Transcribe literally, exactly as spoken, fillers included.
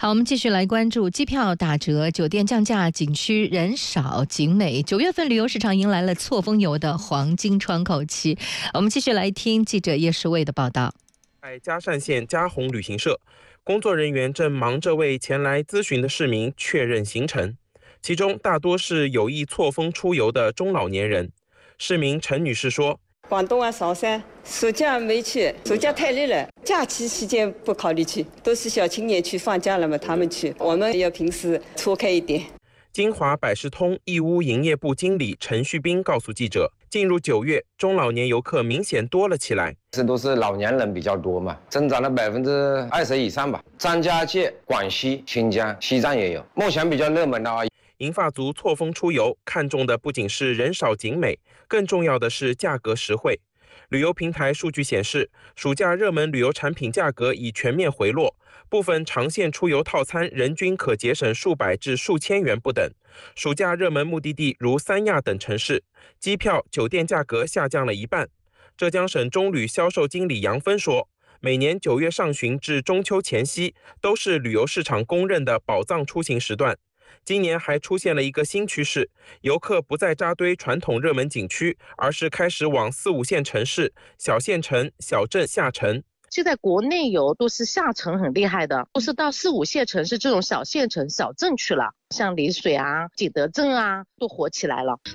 好，我们继续来关注机票打折、酒店降价、景区人少景美。九月份旅游市场迎来了错峰游的黄金窗口期。我们继续来听记者叶世卫的报道。 在嘉善县嘉宏旅行社，工作人员正忙着为前来咨询的市民确认行程，其中大多是有意错峰出游的中老年人。市民陈女士说： 广东啊，韶山，暑假没去，暑假太累了，假期期间不考虑去，都是小青年去放假了嘛，他们去，我们要平时错开一点。 金华百事通义乌营业部经理陈旭斌告诉记者，进入九月，中老年游客明显多了起来。 这都是老年人比较多嘛，增长了百分之二十以上吧。张家界、广西、新疆、西藏也有，目前比较热门的啊。 银发族错峰出游，看重的不仅是人少景美，更重要的是价格实惠。旅游平台数据显示，暑假热门旅游产品价格已全面回落，部分长线出游套餐人均可节省数百至数千元不等。暑假热门目的地如三亚等城市，机票、酒店价格下降了一半。浙江省中旅销售经理杨芬说，每年九月上旬至中秋前夕都是旅游市场公认的宝藏出行时段。今年还出现了一个新趋势，游客不再扎堆传统热门景区，而是开始往四五线城市、小县城、小镇下沉。 现在国内游都是下沉很厉害的，都是到四五线城市这种小县城、小镇去了，像丽水啊、景德镇啊都火起来了。